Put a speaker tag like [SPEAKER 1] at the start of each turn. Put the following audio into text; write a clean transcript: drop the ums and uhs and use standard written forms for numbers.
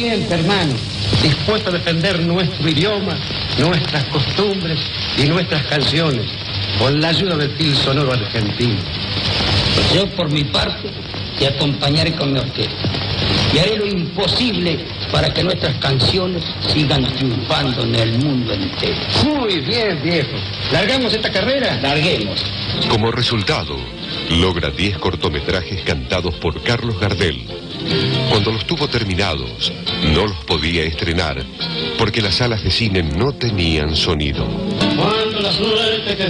[SPEAKER 1] siempre, hermano, dispuesto a defender nuestro idioma, nuestras costumbres y nuestras canciones, con la ayuda del fil sonoro argentino.
[SPEAKER 2] Yo, por mi parte, te acompañaré con mi orquesta y haré lo imposible para que nuestras canciones sigan triunfando en el mundo entero.
[SPEAKER 1] Muy bien, viejo. ¿Largamos esta carrera?
[SPEAKER 2] Larguemos.
[SPEAKER 3] Como resultado, logra 10 cortometrajes cantados por Carlos Gardel. Cuando los tuvo terminados, no los podía estrenar porque las salas de cine no tenían sonido.
[SPEAKER 1] Cuando la suerte te